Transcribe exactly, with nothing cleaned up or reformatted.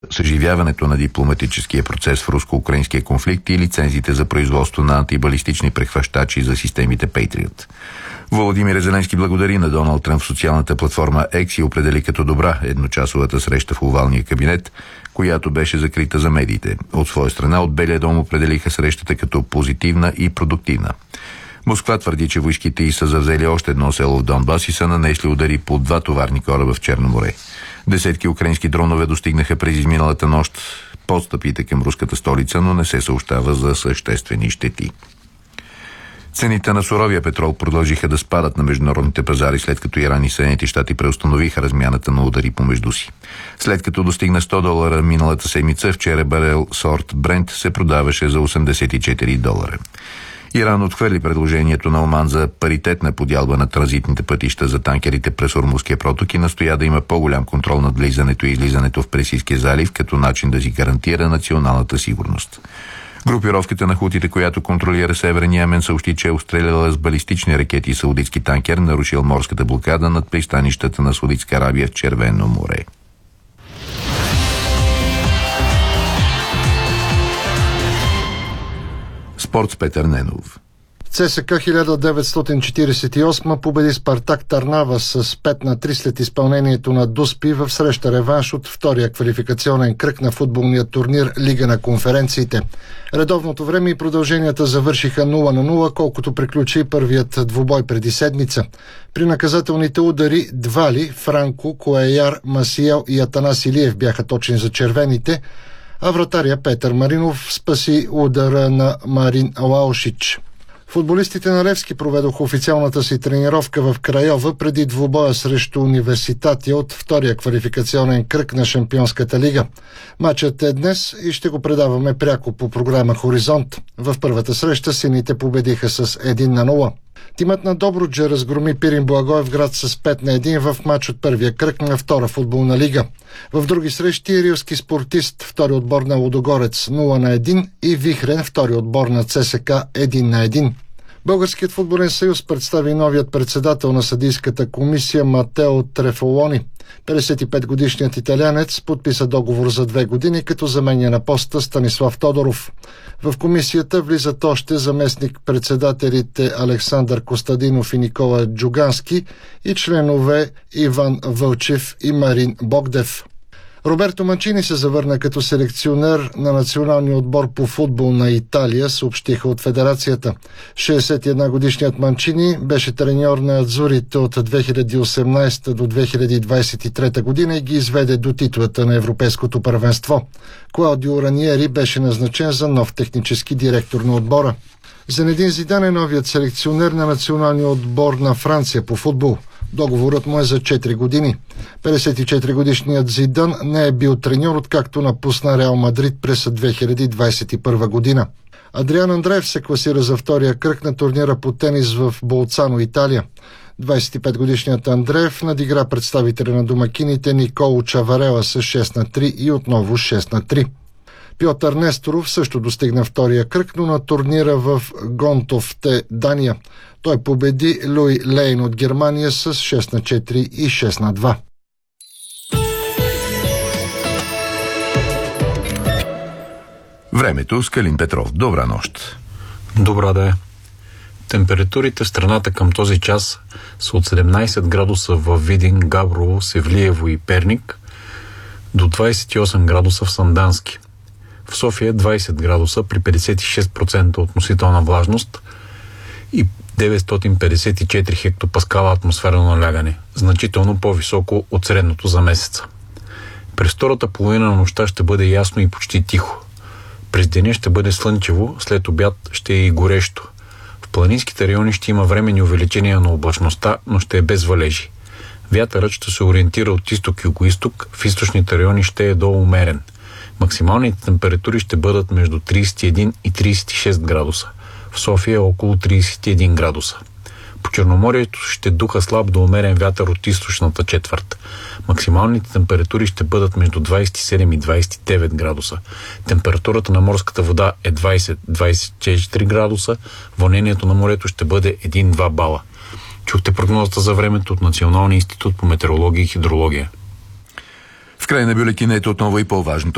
съживяването на дипломатическия процес в руско-украинския конфликт и лицензите за производство на антибалистични прехващачи за системите Patriot. Володимир Зеленски благодари на Доналд Тръмп в социалната платформа X и определи като добра едночасовата среща в овалния кабинет, която беше закрита за медиите. От своя страна от Белия дом определиха срещата като позитивна и продуктивна. Москва твърди, че войските й са завзели още едно село в Донбас и са нанесли удари по два товарни кораба в Черно море. Десетки украински дронове достигнаха през изминалата нощ подстъпите към руската столица, но не се съобщава за съществени щети. Цените на суровия петрол продължиха да спадат на международните пазари, след като Иран и Съединените щати преустановиха размяната на удари помежду си. След като достигна сто долара миналата седмица, вчера барел сорт Брент се продаваше за осемдесет и четири долара. Иран отхвърли предложението на Оман за паритетна подялба на транзитните пътища за танкерите през Ормузския проток и настоя да има по-голям контрол над влизането и излизането в Персийския залив като начин да си гарантира националната сигурност. Групировката на хутите, която контролира Северен Йемен, съобщи, че е обстреляла с балистични ракети саудитски танкер, нарушил морската блокада над пристанищата на Саудитска Арабия в Червено море. Спорт с Петър Ненов. ЦСКА хиляда деветстотин четиридесет и осма победи Спартак Търнава с пет на три след изпълнението на Дуспи в среща реванш от втория квалификационен кръг на футболния турнир Лига на конференциите. Редовното време и продълженията завършиха нула на нула, колкото приключи първият двубой преди седмица. При наказателните удари Двали, Франко, Коеяр, Масиел и Атанас Илиев бяха точни за червените, а вратаря Петър Маринов спаси удара на Марин Лаушич. Футболистите на Левски проведоха официалната си тренировка в Крайова преди двубоя срещу Университатия от втория квалификационен кръг на Шампионската лига. Матчът е днес и ще го предаваме пряко по програма Хоризонт. В първата среща сините победиха с едно на нула. Тимът на Добруджа разгроми Пирин Благоевград с пет на едно в матч от първия кръг на втора футболна лига. В други срещи Рилски спортист, втори отбор на Лудогорец нула на едно и Вихрен, втори отбор на ЦСКА едно на едно. Българският футболен съюз представи новият председател на съдийската комисия Матео Трефолони. петдесет и пет годишният италянец подписа договор за две години, като заменя на поста Станислав Тодоров. В комисията влизат още заместник-председателите Александър Костадинов и Никола Джугански и членове Иван Вълчев и Марин Богдев. Роберто Манчини се завърна като селекционер на националния отбор по футбол на Италия, съобщиха от федерацията. шейсет и една годишният Манчини беше треньор на Адзурите от две хиляди и осемнадесета до две хиляди двадесет и трета година и ги изведе до титлата на Европейското първенство. Клаудио Раниери беше назначен за нов технически директор на отбора. Зенедин Зидан е новият селекционер на националния отбор на Франция по футбол. Договорът му е за четири години. петдесет и четири годишният Зидан не е бил треньор, откакто напусна Реал Мадрид през две хиляди двадесет и първа година. Адриан Андреев се класира за втория кръг на турнира по тенис в Болцано, Италия. двадесет и пет годишният Андреев надигра представителя на домакините Николо Чаварела с шест на три и отново шест на три. Пьотър Несторов също достигна втория кръг, но на турнира в Гонтовте, Дания. Той победи Луи Лейн от Германия с шест на четири и шест на два. Времето с Калин Петров. Добра нощ. Добра да е. Температурите в страната към този час са от седемнадесет градуса в Видин, Габрово, Севлиево и Перник до двадесет и осем градуса в Сандански. В София двадесет градуса при петдесет и шест процента относителна влажност и деветстотин петдесет и четири хектопаскала атмосферно налягане, значително по-високо от средното за месеца. През втората половина на нощта ще бъде ясно и почти тихо. През деня ще бъде слънчево, след обяд ще е и горещо. В планинските райони ще има временни увеличения на облачността, но ще е без валежи. Вятърът ще се ориентира от изток-югоизток, в източните райони ще е доумерен. Максималните температури ще бъдат между тридесет и един и тридесет и шест градуса. В София е около тридесет и един градуса. По Черноморието ще духа слаб до умерен вятър от източната четвърт. Максималните температури ще бъдат между двадесет и седем и двадесет и девет градуса. Температурата на морската вода е двадесет до двадесет и четири градуса. Вълнението на морето ще бъде един до два бала. Чухте прогнозата за времето от Националния институт по метеорология и хидрология. В край на бюлетина е отново и по-важното.